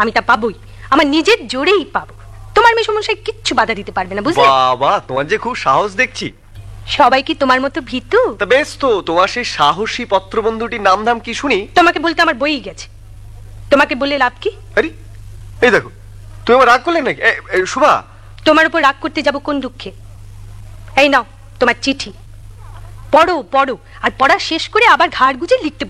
আমি তা পাবোই, আমার নিজের জোরেই পাবো। তোমার মেসমশাই কিচ্ছু বাধা দিতে পারবে না, বুঝলে? বাবা, তোমার যে খুব সাহস দেখছি। সবাই কি তোমার মতো ভীতু? তা বেশ তো, তোমার সেই সাহসী পত্রবন্ধুটির নাম ধাম কি শুনি? তোমাকে বলতে আমার বই গেছে, তোমাকে বলে লাভ কি? আরে এই দেখো, তুমি আমার রাগ করলে নাকি? শুভা, তোমার উপর রাগ করতে যাব কোন দুঃখে? এই নাও তোমার চিঠি, পড়ো পড়ো, আর পড়া শেষ করে আবার ঘাড় গুজে লিখতে